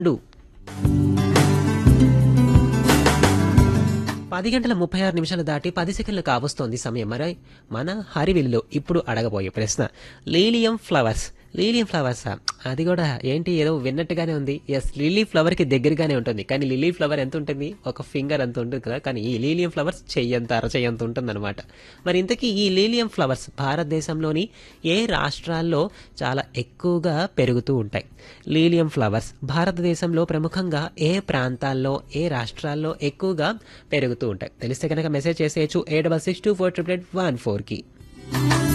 Do 10 గంటల 36 నిమిషాలు దాటి 10 సెకండ్లు కావస్తోంది సమయం. మరి మన హరివిల్లులో ఇప్పుడు అడగబోయే ప్రశ్న లీలియం ఫ్లవర్స్. లీలియం ఫ్లవర్సా? అది కూడా ఏంటి ఏదో విన్నట్టుగానే ఉంది. ఎస్, లిల్లీ ఫ్లవర్కి దగ్గరగానే ఉంటుంది. కానీ లిల్లీ ఫ్లవర్ ఎంత ఉంటుంది? ఒక ఫింగర్ అంత ఉంటుంది కదా. కానీ ఈ లీలియం ఫ్లవర్స్ చెయ్యంత అరచెయ్యంత ఉంటుందన్నమాట. మరి ఇంతకీ ఈ లీలియం ఫ్లవర్స్ భారతదేశంలోని ఏ రాష్ట్రాల్లో చాలా ఎక్కువగా పెరుగుతూ ఉంటాయి? లీలియం ఫ్లవర్స్ భారతదేశంలో ప్రముఖంగా ఏ ప్రాంతాల్లో ఏ రాష్ట్రాల్లో ఎక్కువగా పెరుగుతూ ఉంటాయి? తెలిస్తే కనుక మెసేజ్ చేసేయచ్చు 8662488814కి.